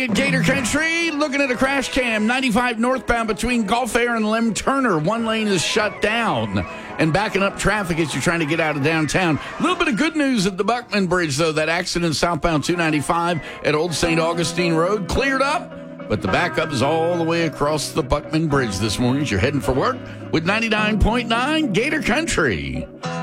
Gator Country, looking at a crash cam, 95 northbound between Gulf Air and Lem Turner. One lane is shut down and backing up traffic as you're trying to get out of downtown. A little bit of good news at the Buckman Bridge, though. That accident southbound 295 at Old St. Augustine Road cleared up, but the backup is all the way across the Buckman Bridge this morning as you're heading for work with 99.9 Gator Country.